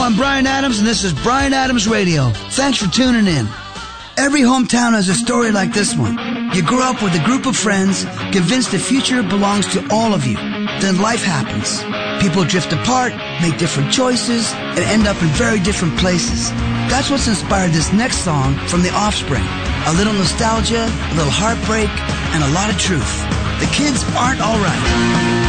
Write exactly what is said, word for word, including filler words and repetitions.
I'm Bryan Adams, and this is Bryan Adams Radio. Thanks for tuning in. Every hometown has a story like this one. You grew up with a group of friends, convinced the future belongs to all of you. Then life happens. People drift apart, make different choices, and end up in very different places. That's what's inspired this next song from The Offspring. A little nostalgia, a little heartbreak, and a lot of truth. The kids aren't all right.